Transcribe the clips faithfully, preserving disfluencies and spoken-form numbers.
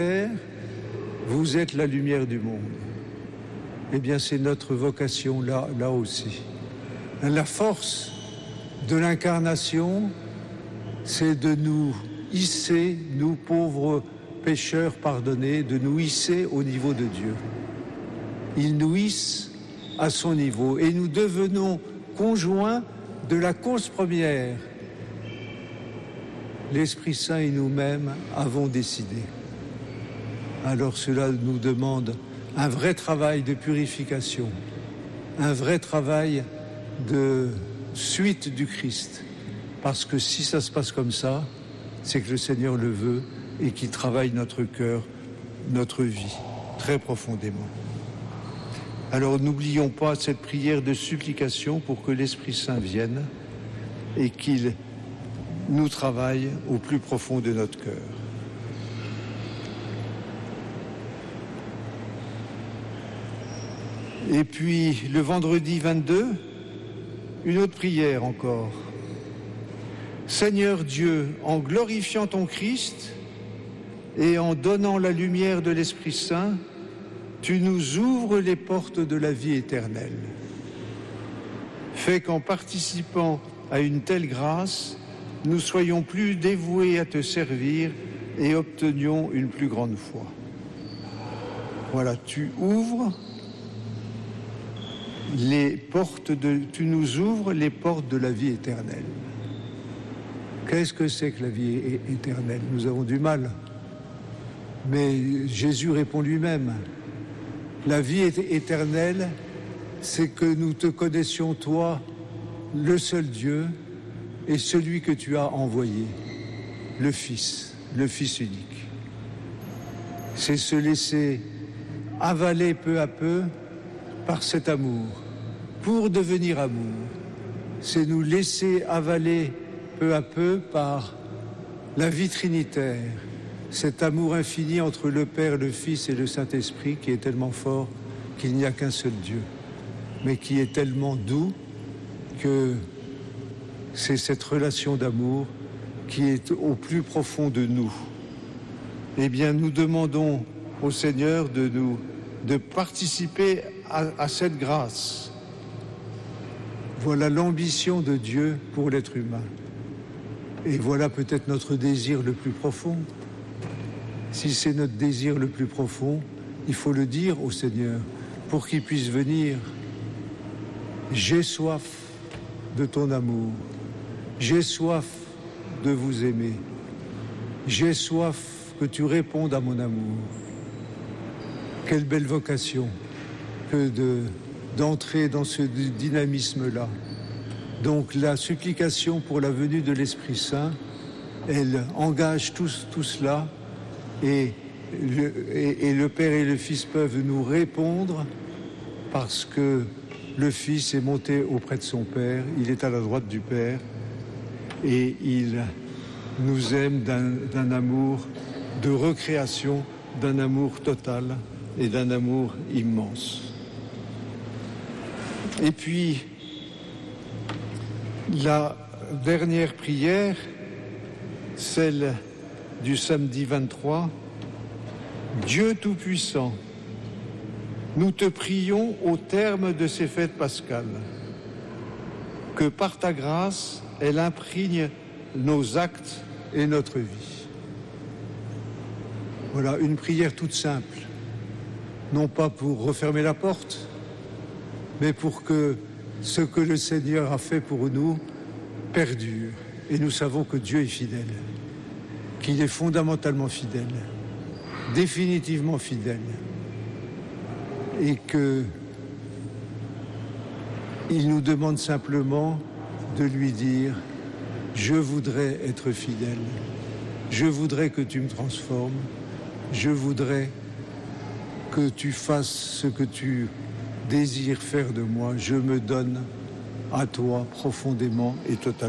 vous êtes la lumière du monde. Eh bien, c'est notre vocation là, là aussi. La force de l'incarnation, c'est de nous hisser, nous pauvres pécheurs pardonnés, de nous hisser au niveau de Dieu. Il nous hisse à son niveau et nous devenons conjoints de la cause première. L'Esprit Saint et nous-mêmes avons décidé. Alors cela nous demande un vrai travail de purification, un vrai travail de suite du Christ. Parce que si ça se passe comme ça, c'est que le Seigneur le veut et qu'il travaille notre cœur, notre vie, très profondément. Alors n'oublions pas cette prière de supplication pour que l'Esprit Saint vienne et qu'il nous travaille au plus profond de notre cœur. Et puis le vendredi vingt-deux, une autre prière encore. Seigneur Dieu, en glorifiant ton Christ et en donnant la lumière de l'Esprit Saint, tu nous ouvres les portes de la vie éternelle. Fais qu'en participant à une telle grâce, nous soyons plus dévoués à te servir et obtenions une plus grande foi. Voilà, tu ouvres les portes de, tu nous ouvres les portes de la vie éternelle. Qu'est-ce que c'est que la vie éternelle? Nous avons du mal. Mais Jésus répond lui-même. La vie éternelle, c'est que nous te connaissions, toi, le seul Dieu, et celui que tu as envoyé, le Fils, le Fils unique. C'est se laisser avaler peu à peu par cet amour, pour devenir amour. C'est nous laisser avaler peu à peu par la vie trinitaire, cet amour infini entre le Père, le Fils et le Saint-Esprit qui est tellement fort qu'il n'y a qu'un seul Dieu, mais qui est tellement doux que c'est cette relation d'amour qui est au plus profond de nous. Eh bien, nous demandons au Seigneur de nous de participer à, à cette grâce. Voilà l'ambition de Dieu pour l'être humain. Et voilà peut-être notre désir le plus profond. Si c'est notre désir le plus profond, il faut le dire au Seigneur pour qu'il puisse venir. J'ai soif de ton amour. J'ai soif de vous aimer. J'ai soif que tu répondes à mon amour. Quelle belle vocation que de, d'entrer dans ce dynamisme-là. Donc la supplication pour la venue de l'Esprit Saint, elle engage tout, tout cela et le, et, et le Père et le Fils peuvent nous répondre parce que le Fils est monté auprès de son Père, il est à la droite du Père et il nous aime d'un, d'un amour de recréation, d'un amour total et d'un amour immense. Et puis, la dernière prière, celle du samedi vingt-trois, Dieu Tout-Puissant, nous te prions au terme de ces fêtes pascales, que par ta grâce, elle imprègne nos actes et notre vie. Voilà, une prière toute simple, non pas pour refermer la porte, mais pour que ce que le Seigneur a fait pour nous perdure. Et nous savons que Dieu est fidèle, qu'il est fondamentalement fidèle, définitivement fidèle, et que il nous demande simplement de lui dire « Je voudrais être fidèle, je voudrais que tu me transformes, je voudrais que tu fasses ce que tu désires faire de moi, je me donne à toi profondément et totalement. »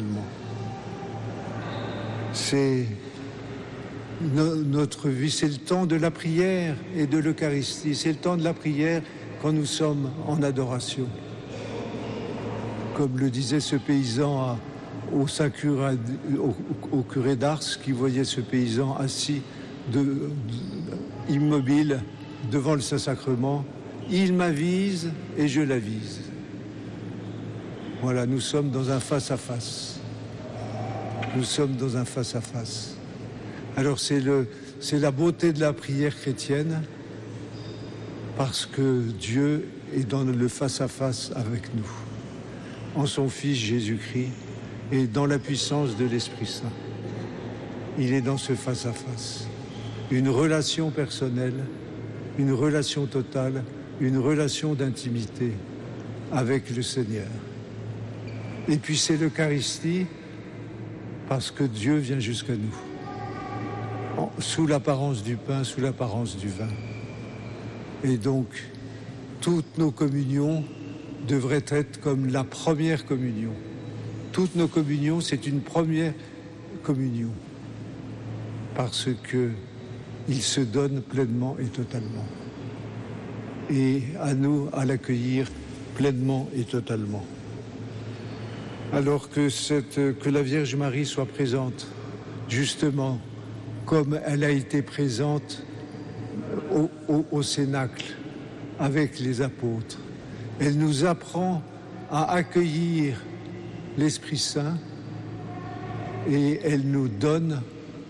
C'est no- notre vie, c'est le temps de la prière et de l'Eucharistie, c'est le temps de la prière quand nous sommes en adoration. Comme le disait ce paysan à, au, Saint curé, au, au curé d'Ars qui voyait ce paysan assis de, de, immobile devant le Saint-Sacrement. Il m'avise et je l'avise. Voilà, nous sommes dans un face-à-face. Nous sommes dans un face-à-face. Alors c'est, le, c'est la beauté de la prière chrétienne, parce que Dieu est dans le face-à-face avec nous, en son Fils Jésus-Christ, et dans la puissance de l'Esprit Saint. Il est dans ce face-à-face. Une relation personnelle, une relation totale, une relation d'intimité avec le Seigneur. Et puis c'est l'Eucharistie, parce que Dieu vient jusqu'à nous, en, sous l'apparence du pain, sous l'apparence du vin. Et donc, toutes nos communions devraient être comme la première communion. Toutes nos communions, c'est une première communion, parce qu'il se donne pleinement et totalement. Et à nous à l'accueillir pleinement et totalement. Alors que, cette, que la Vierge Marie soit présente, justement, comme elle a été présente au, au, au Cénacle, avec les apôtres. Elle nous apprend à accueillir l'Esprit Saint et elle nous donne,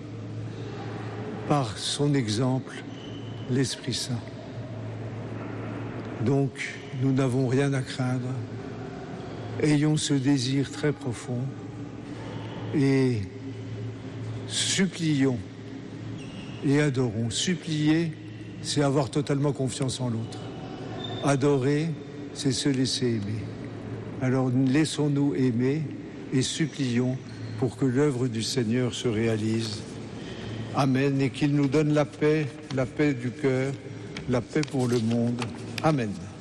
par son exemple, l'Esprit Saint. Donc, nous n'avons rien à craindre. Ayons ce désir très profond et supplions et adorons. Supplier, c'est avoir totalement confiance en l'autre. Adorer, c'est se laisser aimer. Alors laissons-nous aimer et supplions pour que l'œuvre du Seigneur se réalise. Amen. Et qu'il nous donne la paix, la paix du cœur, la paix pour le monde. Amen.